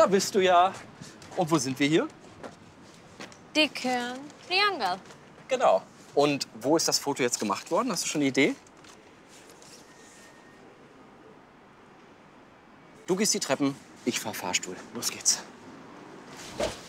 Da bist du ja. Und wo sind wir hier? Dicken Triangel. Genau. Und wo ist das Foto jetzt gemacht worden? Hast du schon eine Idee? Du gehst die Treppen, ich fahr Fahrstuhl. Los geht's.